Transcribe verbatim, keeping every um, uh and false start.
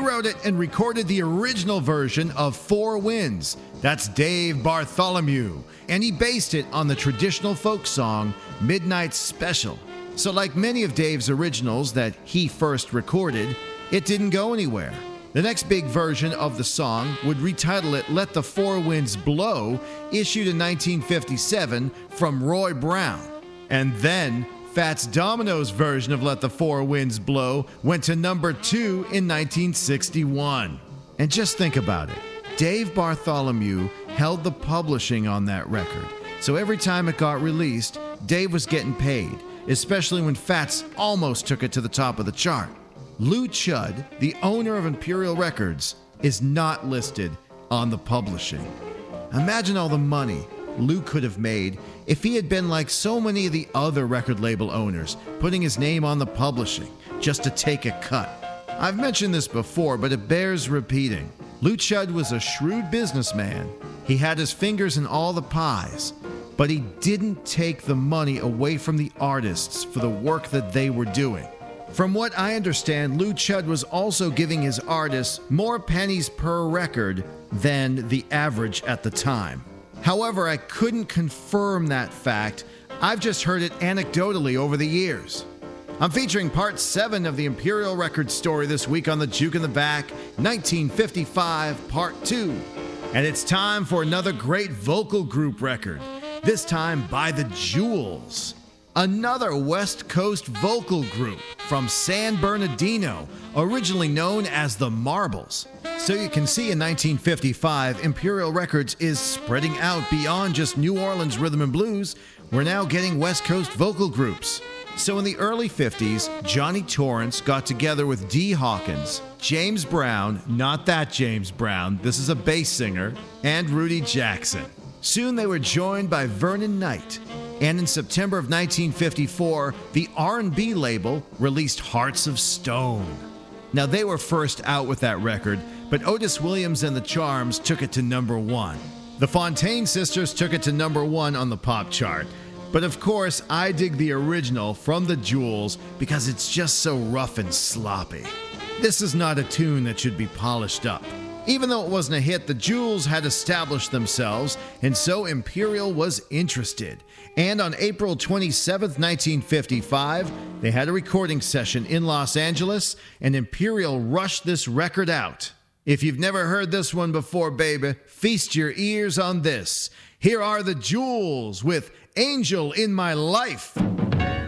wrote it and recorded the original version of Four Winds. That's Dave Bartholomew. And he based it on the traditional folk song Midnight Special. So like many of Dave's originals that he first recorded, it didn't go anywhere. The next big version of the song would retitle it Let the Four Winds Blow, issued in nineteen fifty-seven from Roy Brown. And then Fats Domino's version of Let the Four Winds Blow went to number two in nineteen sixty-one. And just think about it. Dave Bartholomew held the publishing on that record. So every time it got released, Dave was getting paid, especially when Fats almost took it to the top of the chart. Lou Chudd, the owner of Imperial Records, is not listed on the publishing. Imagine all the money Lou could have made if he had been like so many of the other record label owners, putting his name on the publishing just to take a cut. I've mentioned this before, but it bears repeating. Lou Chudd was a shrewd businessman. He had his fingers in all the pies, but he didn't take the money away from the artists for the work that they were doing. From what I understand, Lou Chudd was also giving his artists more pennies per record than the average at the time. However, I couldn't confirm that fact. I've just heard it anecdotally over the years. I'm featuring part seven of the Imperial Records story this week on the Juke in the Back, nineteen fifty-five, part two. And it's time for another great vocal group record, this time by the Jewels. Another West Coast vocal group from San Bernardino, originally known as the Marbles. So you can see in nineteen fifty-five, Imperial Records is spreading out beyond just New Orleans rhythm and blues. We're now getting West Coast vocal groups. So in the early fifties, Johnny Torrance got together with Dee Hawkins, James Brown, not that James Brown, this is a bass singer, and Rudy Jackson. Soon they were joined by Vernon Knight. And in September of nineteen fifty-four, the R and B label released Hearts of Stone. Now, they were first out with that record, but Otis Williams and the Charms took it to number one. The Fontaine Sisters took it to number one on the pop chart. But of course, I dig the original from the Jewels because it's just so rough and sloppy. This is not a tune that should be polished up. Even though it wasn't a hit, the Jewels had established themselves, and so Imperial was interested. And on April twenty-seventh, nineteen fifty-five, they had a recording session in Los Angeles, and Imperial rushed this record out. If you've never heard this one before, baby, feast your ears on this. Here are the Jewels with Angel in My Life.